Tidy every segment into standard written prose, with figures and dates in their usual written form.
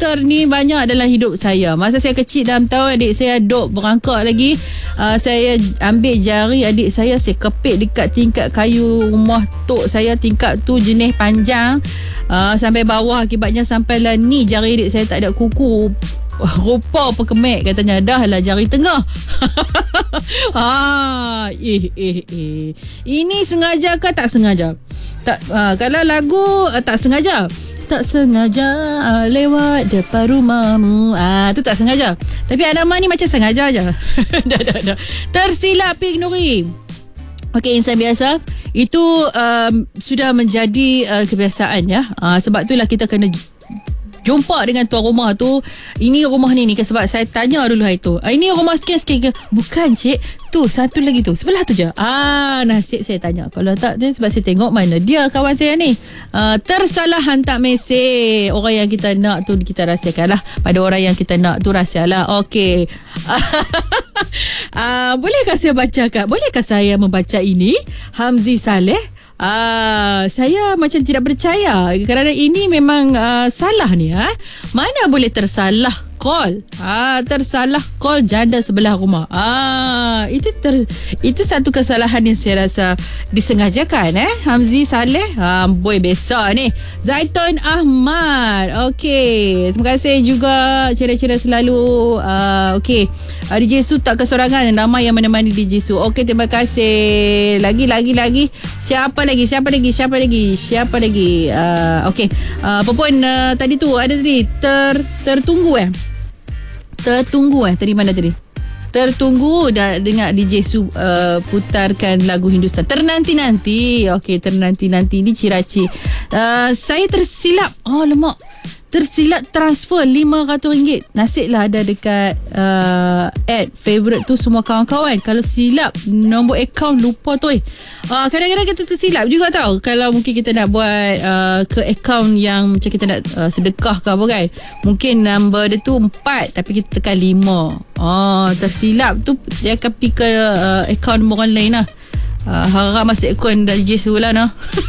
ni banyak dalam hidup saya. Masa saya kecil dalam tahun, adik saya duk berangkak lagi, saya ambil jari adik saya kepit dekat tingkat kayu rumah tok saya. Tingkat tu jenis panjang sampai bawah. Akibatnya sampailah ni jari adik saya tak ada kuku. Rupa pekemek katanya. Dah lah jari tengah. Ini sengaja ke tak sengaja? Tak, kalau lagu tak sengaja. Tak sengaja lewat depan rumahmu. Tu tak sengaja. Tapi Anama ni macam sengaja je. dah. Tersilap Pink Nuri. Okey, insan biasa. Itu sudah menjadi kebiasaan ya. Sebab itulah kita kena jumpa dengan tuan rumah tu. Ini rumah ni kan, sebab saya tanya dulu hari tu, ini rumah sekian-sekian ke? Bukan cik, tu satu lagi tu, sebelah tu je. Nasib saya tanya. Kalau tak, sebab saya tengok mana dia kawan saya ni. Tersalah hantar mesej. Orang yang kita nak tu kita rahsiakan lah. Pada orang yang kita nak tu rahsialah. Okey. Bolehkah saya bacakan? Bolehkah saya membaca ini? Hamzi Saleh. Saya macam tidak percaya kerana ini memang salah ni. Mana boleh tersalah call. Tersalah call janda sebelah rumah. Itu satu kesalahan yang saya rasa disengajakan. Hamzi Saleh. Boy besar ni. Zaitun Ahmad. Okey. Terima kasih juga. Cerita-cerita selalu. Okey. DJ Su tak kesorangan. Nama yang menemani DJ Su. Okey, terima kasih. Lagi. Siapa lagi? Okey. Apa pun tadi tu ada tadi tertunggu Tertunggu tadi mana tadi? Tertunggu dah dengar DJ Su putarkan lagu Hindustan. Ternanti-nanti. Okey, ternanti-nanti ni Ciraci. Saya tersilap. Lemak. Tersilap transfer RM500. Nasiblah ada dekat add favorite tu semua kawan-kawan. Kalau silap nombor akaun lupa tu. Kadang-kadang kita tersilap juga tau. Kalau mungkin kita nak buat ke akaun yang macam kita nak sedekah ke apa kan. Mungkin nombor dia tu 4 tapi kita tekan 5. Tersilap tu dia akan pergi ke akaun orang lain lah. Harap masuk akaun DJ Su lah. Dah.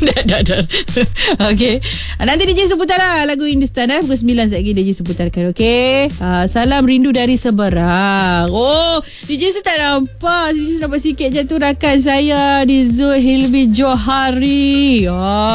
Okay, nanti DJ Su putar lah lagu Hindustan. Pukul 9 sekejap lagi DJ Su putarkan. Okay, salam rindu dari Seberang. DJ Su tak nampak. DJ Su nampak sikit je tu rakan saya di Zul Hilmi Johari.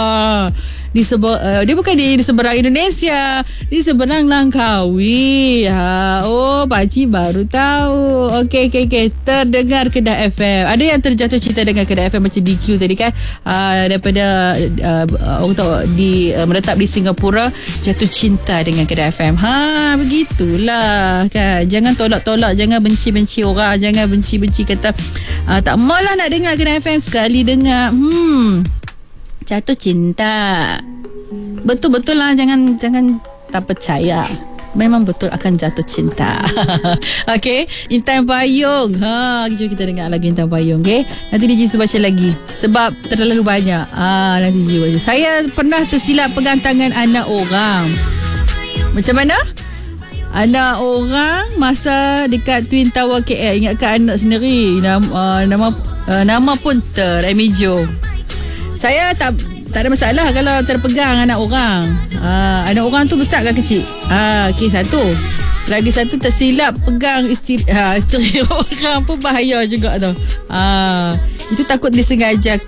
Dia bukan di seberang Indonesia, di seberang Langkawi. Pakcik baru tahu. Okey. Terdengar Kedah FM. Ada yang terjatuh cinta dengan Kedah FM macam DQ tadi kan. Daripada orang tahu menetap di Singapura, jatuh cinta dengan Kedah FM. Begitulah kan. Jangan tolak-tolak, jangan benci-benci orang, jangan benci-benci kata tak maulah nak dengar Kedah FM. Sekali dengar jatuh cinta. Betul-betul lah. Jangan tak percaya. Memang betul akan jatuh cinta. Okay, Intan Payung. Jom kita dengar lagu Intan Payung. Okay, nanti DJ Su baca lagi sebab terlalu banyak. Nanti DJ baca. Saya pernah tersilap pegang tangan anak orang. Macam mana? Anak orang masa dekat Twin Tower KL. Ingatkan anak sendiri. Nama pun Emijo. Saya tak ada masalah kalau terpegang anak orang. Anak orang tu besar ke kecil? Okey, satu. Lagi satu tersilap pegang isteri orang pun bahaya juga tu. Itu takut disengaja